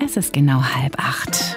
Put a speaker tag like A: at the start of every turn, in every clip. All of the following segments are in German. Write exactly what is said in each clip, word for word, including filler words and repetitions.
A: Es ist genau halb acht.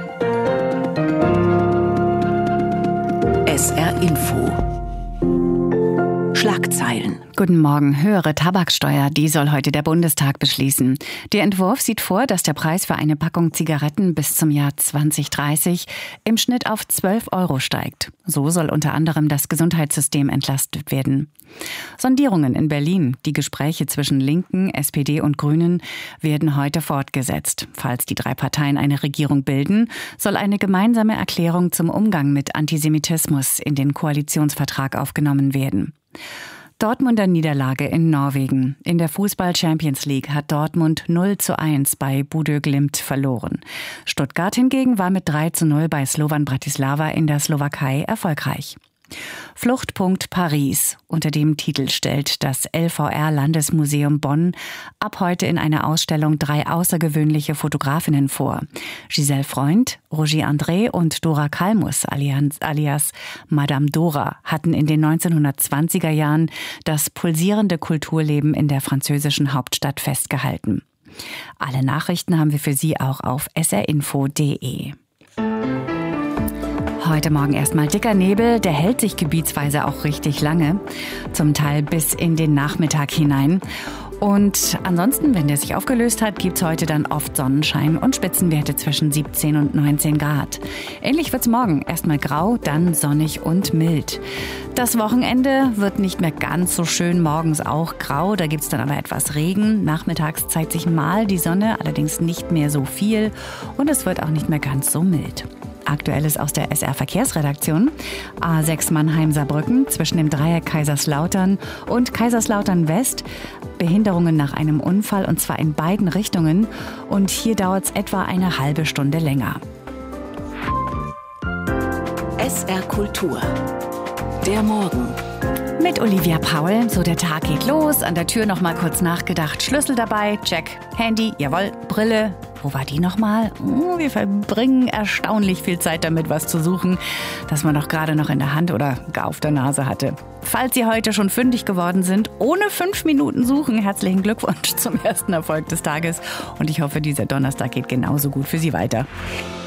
B: S R Info. Schlagzeilen.
A: Guten Morgen. Höhere Tabaksteuer, die soll heute der Bundestag beschließen. Der Entwurf sieht vor, dass der Preis für eine Packung Zigaretten bis zum Jahr zwanzig dreißig im Schnitt auf zwölf Euro steigt. So soll unter anderem das Gesundheitssystem entlastet werden. Sondierungen in Berlin. Die Gespräche zwischen Linken, S P D und Grünen werden heute fortgesetzt. Falls die drei Parteien eine Regierung bilden, soll eine gemeinsame Erklärung zum Umgang mit Antisemitismus in den Koalitionsvertrag aufgenommen werden. Dortmunder Niederlage in Norwegen. In der Fußball-Champions League hat Dortmund null zu eins bei Bodø Glimt verloren. Stuttgart hingegen war mit drei zu null bei Slovan Bratislava in der Slowakei erfolgreich. Fluchtpunkt Paris. Unter dem Titel stellt das L V R-Landesmuseum Bonn ab heute in einer Ausstellung drei außergewöhnliche Fotografinnen vor. Giselle Freund, Roger André und Dora Kalmus alias Madame Dora hatten in den neunzehnhundertzwanziger Jahren das pulsierende Kulturleben in der französischen Hauptstadt festgehalten. Alle Nachrichten haben wir für Sie auch auf s r info punkt d e. Heute Morgen erstmal dicker Nebel, der hält sich gebietsweise auch richtig lange, zum Teil bis in den Nachmittag hinein. Und ansonsten, wenn der sich aufgelöst hat, gibt's heute dann oft Sonnenschein und Spitzenwerte zwischen siebzehn und neunzehn Grad. Ähnlich wird's morgen. Erstmal grau, dann sonnig und mild. Das Wochenende wird nicht mehr ganz so schön, morgens auch grau, da gibt's dann aber etwas Regen. Nachmittags zeigt sich mal die Sonne, allerdings nicht mehr so viel und es wird auch nicht mehr ganz so mild. Aktuelles aus der S R-Verkehrsredaktion. A sechs Mannheim-Saarbrücken zwischen dem Dreieck Kaiserslautern und Kaiserslautern West. Behinderungen nach einem Unfall und zwar in beiden Richtungen. Und hier dauert es etwa eine halbe Stunde länger.
B: S R Kultur. Der Morgen.
A: Mit Olivia Paul. So, der Tag geht los. An der Tür noch mal kurz nachgedacht. Schlüssel dabei, check. Handy, jawohl. Brille. Wo war die nochmal? Oh, wir verbringen erstaunlich viel Zeit damit, was zu suchen, das man doch gerade noch in der Hand oder gar auf der Nase hatte. Falls Sie heute schon fündig geworden sind, ohne fünf Minuten suchen, herzlichen Glückwunsch zum ersten Erfolg des Tages. Und ich hoffe, dieser Donnerstag geht genauso gut für Sie weiter.